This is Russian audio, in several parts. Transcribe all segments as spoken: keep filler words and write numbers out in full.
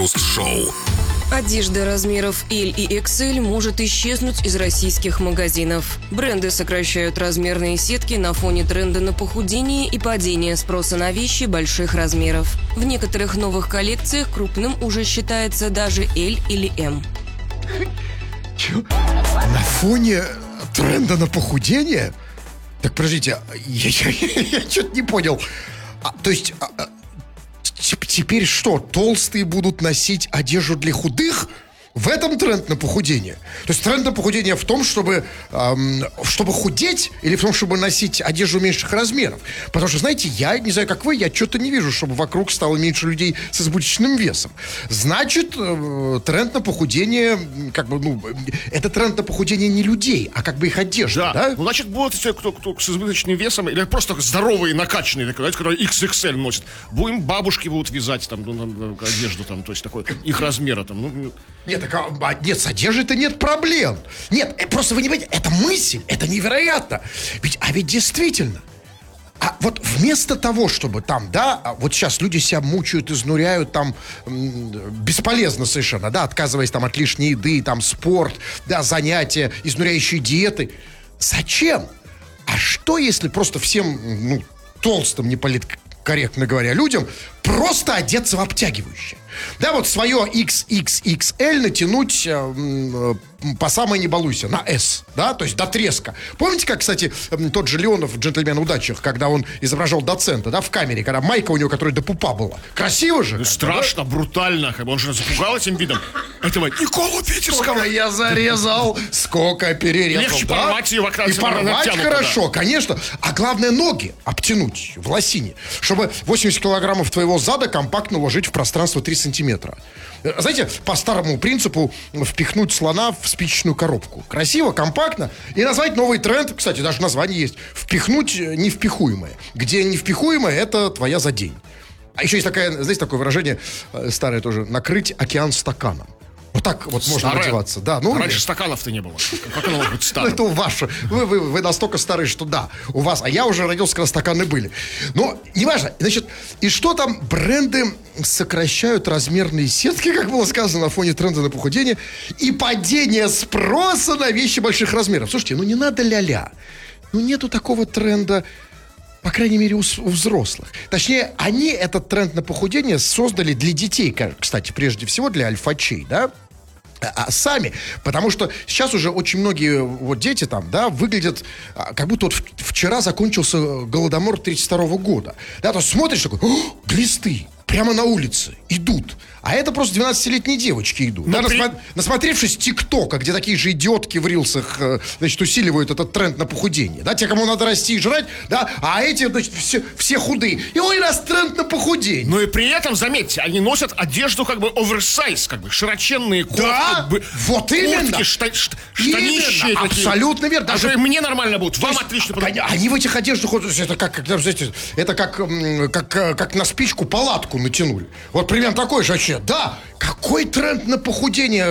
Крем-хруст-шоу. Одежда размеров L и икс эль может исчезнуть из российских магазинов. Бренды сокращают размерные сетки на фоне тренда на похудение и падения спроса на вещи больших размеров. В некоторых новых коллекциях крупным уже считается даже L или M. Чё? На фоне тренда на похудение? Так, подождите, я, я, я, я что-то не понял. А, то есть, а, а, теперь что, толстые будут носить одежду для худых? В этом тренд на похудение? То есть тренд на похудение в том, чтобы, эм, чтобы худеть, или в том, чтобы носить одежду меньших размеров? Потому что, знаете, я, не знаю, как вы, я что-то не вижу, чтобы вокруг стало меньше людей с избыточным весом. Значит, э, тренд на похудение, как бы, ну, это тренд на похудение не людей, а как бы их одежды, да? да? Ну, значит, будут все, кто, кто с избыточным весом, или просто здоровые, накачанные, знаете, которые икс икс эль носят. Будем, бабушки будут вязать там, ну, одежду, там, то есть такой, их размера там, ну... Нет, так, а, нет, с одеждой-то нет проблем. Нет, просто вы не понимаете, это мысль, это невероятно. Ведь, а ведь действительно, а вот вместо того, чтобы там, да, вот сейчас люди себя мучают, изнуряют там м, бесполезно совершенно, да, отказываясь там от лишней еды, там спорт, да, занятия, изнуряющие диеты. Зачем? А что, если просто всем, ну, толстым, неполиткорректно говоря, людям просто одеться в обтягивающее? Да, вот свое икс икс икс эль натянуть э, э, по самой не балуйся, на S, да, то есть до треска. Помните, как, кстати, э, тот же Леонов в «Джентльмен удачах», когда он изображал доцента, да, в камере, когда майка у него, которая до пупа была. Красиво же? Ну, страшно, да? Брутально, как бы он же запугал этим видом этого Николу Питерского. Сколько я зарезал, сколько перерезал. Легче да? порвать ее вокруг. И порвать хорошо, да. Конечно. А главное, ноги обтянуть в лосине, чтобы восемьдесят килограммов твоего зада компактно уложить в пространство три сантиметра. Знаете, по старому принципу впихнуть слона в спичечную коробку. Красиво, компактно. И назвать новый тренд, кстати, даже название есть, впихнуть невпихуемое. Где невпихуемое, это твоя за день. А еще есть такое, знаете, такое выражение старое тоже: накрыть океан стаканом. Вот так вот можно Старая. одеваться, да. Ну, раньше стаканов-то не было. Как оно может быть старым? Это ваше. Вы, вы, вы настолько старые, что да, у вас. А я уже родился, когда стаканы были. Но неважно. Значит, и что там бренды сокращают размерные сетки, как было сказано, на фоне тренда на похудение, и падение спроса на вещи больших размеров. Слушайте, ну не надо ля-ля. Ну нету такого тренда, по крайней мере, у, у взрослых. Точнее, они этот тренд на похудение создали для детей, кстати, прежде всего для альфачей, да? А сами, потому что сейчас уже очень многие вот дети там, да, выглядят, как будто вот вчера закончился голодомор тридцать второго года. Да, то смотришь такой: глисты прямо на улице идут. А это просто двенадцатилетние девочки идут. Да, при... насма... Насмотревшись ТикТока, где такие же идиотки в рилсах, значит, усиливают этот тренд на похудение. Да, те, кому надо расти и жрать, да, а эти, значит, все, все худые. И ой, раз тренд на похудение. Ну и при этом, заметьте, они носят одежду как бы оверсайз, как бы широченные куртки. Да, б... вот именно. Куртки, шта... штанищие. Абсолютно верно. Даже Даже мне нормально будут, вам отлично подойдут. Они в этих одеждах ходят, это как, как, знаете, это как, как, как на спичку палатку натянули. Вот примерно такой же вообще. Да, какой тренд на похудение?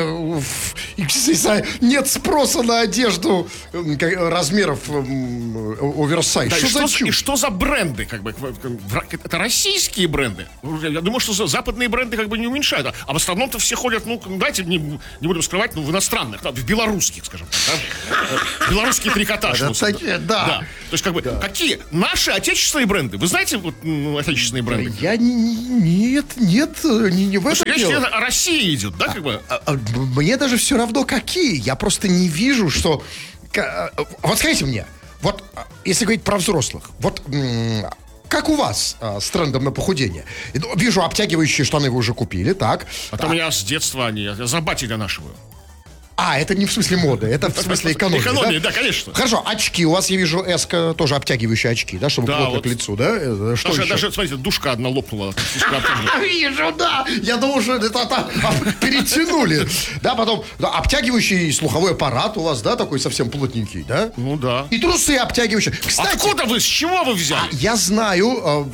Нет спроса на одежду размеров оверсайз. Да, что, и, за что, и что за бренды? Как бы, это российские бренды. Я думаю, что западные бренды как бы не уменьшают. А в основном-то все ходят, ну, давайте не, не будем скрывать, ну, в иностранных, в белорусских, скажем так. Да? Белорусский трикотаж. Да, ну, да. да. Да. То есть, как бы, да. Какие наши отечественные бренды? Вы знаете вот, ну, отечественные бренды? Я не, нет, нет, не, не в этом дело. Речь о России идет, да, как бы? А, а, мне даже все равно какие. Я просто не вижу, что... Вот скажите мне, вот если говорить про взрослых, вот как у вас а, с трендом на похудение? Вижу, обтягивающие штаны вы уже купили, так. А то у меня с детства они, я за батей донашиваю. А, это не в смысле моды, это в смысле экономии. Экономии, да? да, конечно. Хорошо, очки. У вас, я вижу, эска тоже обтягивающие очки, да, чтобы да, плотно вот к лицу, да? Что даже, еще? даже, смотрите, душка одна лопнула. Вижу, да. Я думал, что это перетянули. Да, потом обтягивающий слуховой аппарат у вас, да, такой совсем плотненький, да? Ну да. И трусы обтягивающие. Кстати, откуда вы, с чего вы взяли? Я знаю,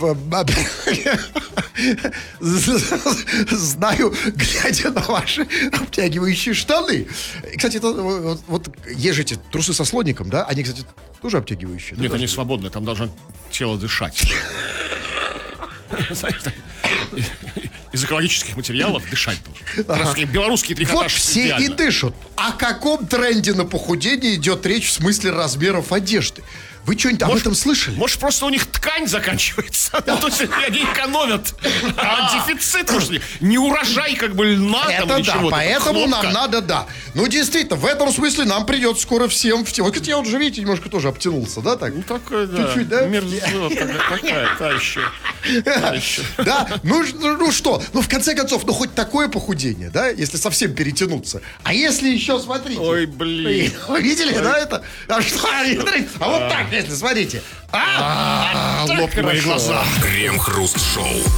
знаю, глядя на ваши обтягивающие штаны. Кстати, это, вот, вот есть эти трусы со слоником, да? Они, кстати, тоже обтягивающие. Нет, да, они свободные, там должно тело дышать. из экологических материалов дышать должен. Как раз таки белорусский трикотаж. Вот все идеально. и дышат. О каком тренде на похудение идет речь в смысле размеров одежды? Вы что-нибудь об этом слышали? Может, просто у них ткань заканчивается? Ну, то есть они экономят. А дефицит, может, не урожай как бы льна там Это или да, чего-то, поэтому хлопка. нам надо, да. Ну, действительно, в этом смысле нам придется скоро всем... всем. Вот я уже, видите, немножко тоже обтянулся, да, так? Ну, такой, да. Чуть-чуть, да? Мерзота такая, та еще. Та еще. Да, ну, ну, ну что, ну в конце концов, ну хоть такое похудение, да, если совсем перетянуться. А если еще, смотрите. Ой, блин. Вы видели, да, это? А что, смотрите, а вот так, если, смотрите. А, Лопнули мои глаза. Крем-хруст-шоу.